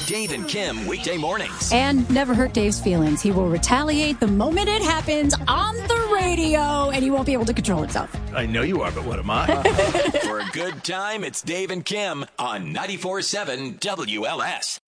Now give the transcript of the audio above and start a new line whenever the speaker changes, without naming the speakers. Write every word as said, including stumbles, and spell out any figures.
Dave and Kim, weekday mornings.
And never hurt Dave's feelings. He will retaliate the moment it happens on the radio, and he won't be able to control himself.
I know you are, but what am I?
For a good time, it's Dave and Kim on ninety-four point seven W L S.